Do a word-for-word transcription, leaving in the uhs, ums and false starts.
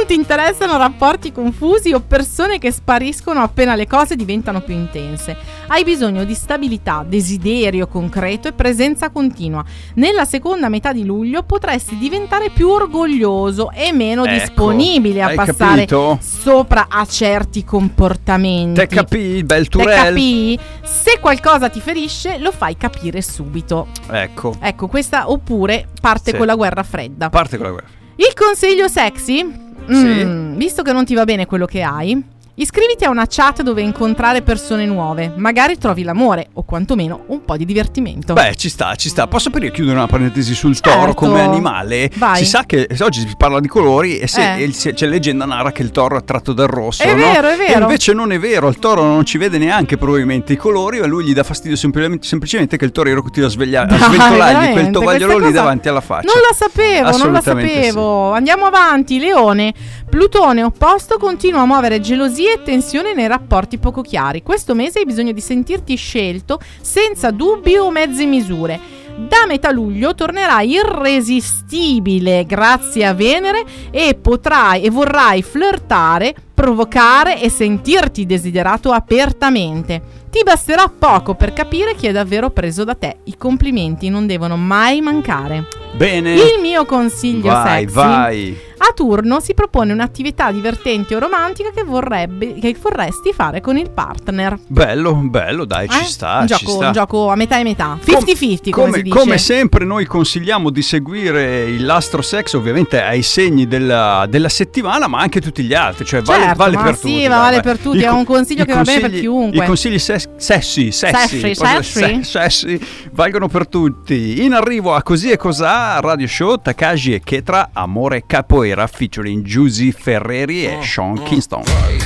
Non ti interessano rapporti confusi o persone che spariscono appena le cose diventano più intense. Hai bisogno di stabilità, desiderio concreto e presenza continua. Nella seconda metà di luglio potresti diventare più orgoglioso e meno ecco, disponibile a passare capito? sopra a certi comportamenti. Te capì, bel Te Turel? capì? Se qualcosa ti ferisce, lo fai capire subito. Ecco. Ecco, questa oppure parte Sì. con la guerra fredda. Parte con la guerra. Il consiglio sexy? Sì. Mm, visto che non ti va bene quello che hai, iscriviti a una chat dove incontrare persone nuove. Magari trovi l'amore o quantomeno un po' di divertimento. Beh, ci sta, ci sta. Posso aprire e chiudere una parentesi sul Certo. toro come animale? Vai. Si sa che oggi si parla di colori e se Eh. e se- c'è leggenda narra che il toro è tratto dal rosso. È no? vero, è vero. E invece non è vero, il toro non ci vede neanche probabilmente i colori, a lui gli dà fastidio semplicemente, semplicemente che il torero continua a, sveglia- a Dai, sventolargli quel veramente, tovagliolo questa lì cosa davanti alla faccia. Non la sapevo, non la Assolutamente sapevo. Andiamo avanti, Leone. Plutone opposto continua a muovere gelosie e tensione nei rapporti poco chiari. Questo mese hai bisogno di sentirti scelto senza dubbi o mezze misure. Da metà luglio tornerai irresistibile grazie a Venere e potrai e vorrai flirtare, provocare e sentirti desiderato apertamente. Ti basterà poco per capire chi è davvero preso da te. I complimenti non devono mai mancare. Bene. Il mio consiglio Vai, sexy: vai. a turno si propone un'attività divertente o romantica che vorrebbe che vorresti fare con il partner. Bello, bello, dai, ci Eh? sta, un ci gioco, sta. un gioco a metà e metà, cinquanta cinquanta come, come, si dice. come sempre noi consigliamo di seguire il Lastro Sex ovviamente ai segni della, della settimana, ma anche tutti gli altri, cioè vale, Certo, vale ma per sì, tutti. ma dai, vale vai. per tutti, I è co- un consiglio i che va bene per consigli- chiunque. I consigli ses- sessi, sessi, Sessi, proprio sessi. se- sessi, valgono per tutti. In arrivo a Così e Cos'ha, Radio Show, Takashi e Ketra, Amore Capoeira featuring Giusy Ferreri e Sean Kingston.